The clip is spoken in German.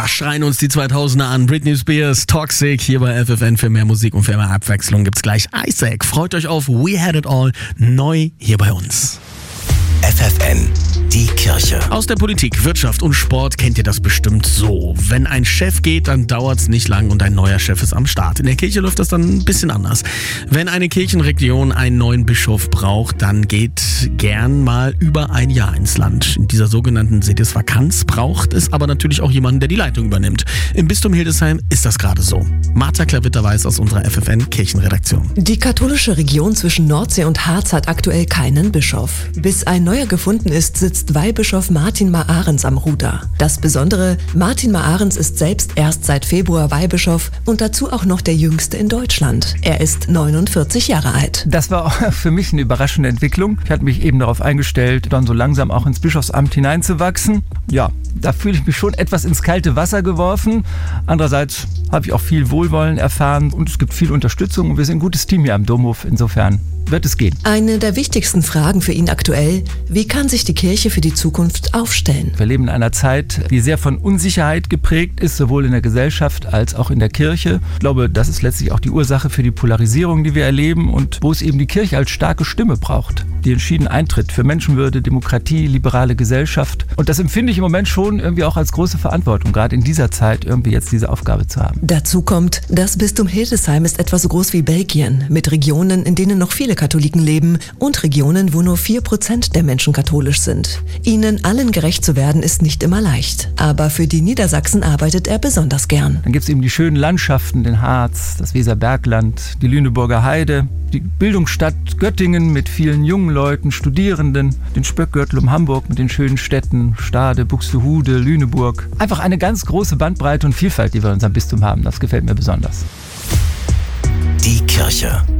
Da schreien uns die 2000er an. Britney Spears, Toxic, hier bei FFN. Für mehr Musik und für mehr Abwechslung gibt's gleich Isaac. Freut euch auf We Had It All, neu hier bei uns. FFN, die Kirche. Aus der Politik, Wirtschaft und Sport kennt ihr das bestimmt so. Wenn ein Chef geht, dann dauert's nicht lang und ein neuer Chef ist am Start. In der Kirche läuft das dann ein bisschen anders. Wenn eine Kirchenregion einen neuen Bischof braucht, dann geht gern mal über ein Jahr ins Land. In dieser sogenannten Sedisvakanz braucht es aber natürlich auch jemanden, der die Leitung übernimmt. Im Bistum Hildesheim ist das gerade so. Martha Klavitter-Weiß aus unserer FFN-Kirchenredaktion. Die katholische Region zwischen Nordsee und Harz hat aktuell keinen Bischof. Bis ein neuer gefunden ist, sitzt Weihbischof Martin Maarens am Ruder. Das Besondere, Martin Maarens ist selbst erst seit Februar Weihbischof und dazu auch noch der jüngste in Deutschland. Er ist 49 Jahre alt. Das war auch für mich eine überraschende Entwicklung. Ich hatte mich eben darauf eingestellt, dann so langsam auch ins Bischofsamt hineinzuwachsen. Ja, da fühle ich mich schon etwas ins kalte Wasser geworfen. Andererseits habe ich auch viel Wohlwollen erfahren und es gibt viel Unterstützung und wir sind ein gutes Team hier am Domhof. Insofern wird es gehen. Eine der wichtigsten Fragen für ihn aktuell: Wie kann sich die Kirche für die Zukunft aufstellen? Wir leben in einer Zeit, die sehr von Unsicherheit geprägt ist, sowohl in der Gesellschaft als auch in der Kirche. Ich glaube, das ist letztlich auch die Ursache für die Polarisierung, die wir erleben und wo es eben die Kirche als starke Stimme braucht, die entschieden eintritt für Menschenwürde, Demokratie, liberale Gesellschaft. Und das empfinde ich im Moment schon irgendwie auch als große Verantwortung, gerade in dieser Zeit irgendwie jetzt diese Aufgabe zu haben. Dazu kommt, das Bistum Hildesheim ist etwa so groß wie Belgien, mit Regionen, in denen noch viele Katholiken leben und Regionen, wo nur 4% der Menschen katholisch sind. Ihnen allen gerecht zu werden, ist nicht immer leicht. Aber für die Niedersachsen arbeitet er besonders gern. Dann gibt es eben die schönen Landschaften, den Harz, das Weserbergland, die Lüneburger Heide, die Bildungsstadt Göttingen mit vielen jungen Leuten, Studierenden, den Spöckgürtel um Hamburg mit den schönen Städten Stade, Buxtehude, Lüneburg. Einfach eine ganz große Bandbreite und Vielfalt, die wir in unserem Bistum haben. Das gefällt mir besonders. Die Kirche.